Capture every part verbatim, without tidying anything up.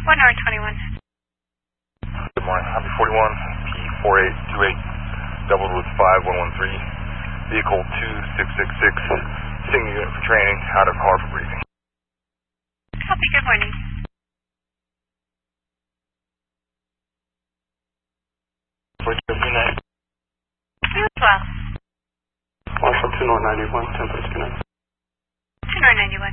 one hour twenty-one. Good morning. Happy forty-one, P four eight two eight, doubled with five one one three, vehicle two six six six, single unit for training, out of car for briefing. Copy, good morning. Good night. You as well. Also two north ninety-one, Tempest, good night. two north ninety-one.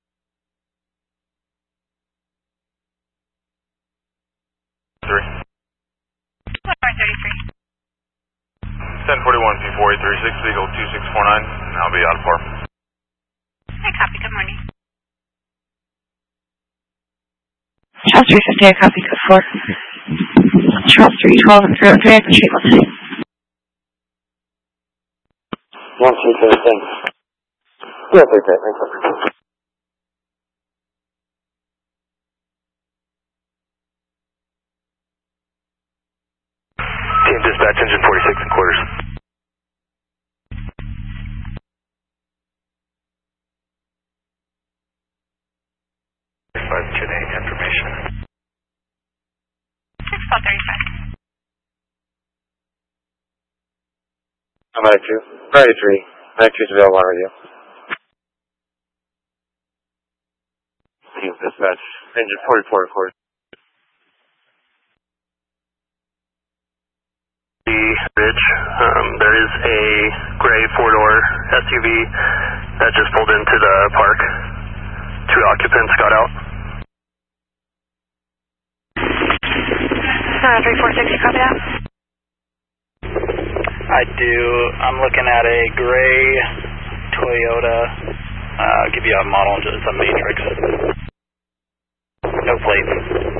Three. one hour thirty-three. ten forty-one, P four eight three six, vehicle two six four nine, and I'll be out of par. Hi, copy, good morning. Charles three fifty, I copy, code four. Charles three twelve and three oh three, I can treat one six. One, two, three, thanks. Yeah, okay, okay, thanks. Team dispatch, engine forty-six and quarters. five ten eight information. six twelve thirty-five. I'm out of two. Friday three. nine two is available on radio. Team dispatch, engine forty-four, of course. The bridge, um, there is a gray four-door S U V that just pulled into the park. Two occupants got out. Uh, three four six, you copy that? I do. I'm looking at a gray Toyota. Uh, I'll give you a model, it's a Matrix. No plates.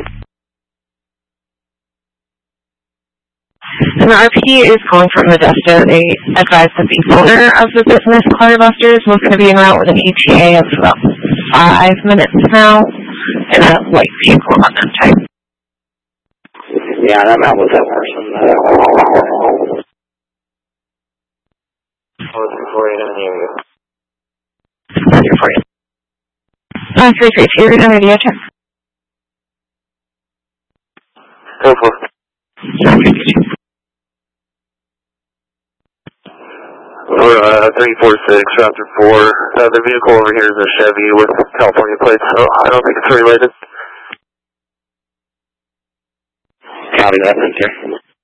And the R P is calling from Modesto. They advised that the owner of the business, Clutterbuster's, was going to be en route with an E T A of about five minutes now, in a white vehicle on that type. Yeah, I'm out with that person. Uh, four three four eight in the area. four three four eight. Uh, three three two, read on radio check. Go for it. Uh, three four six, Raptor four. Uh, the vehicle over here is a Chevy with California plates, so I don't think it's related. Copy that, thank you.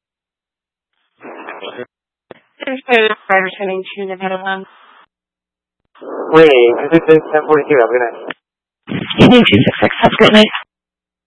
Five returning to Nevada one. Wait, two six six, ten forty-two, have a good night. two six six, have a good night.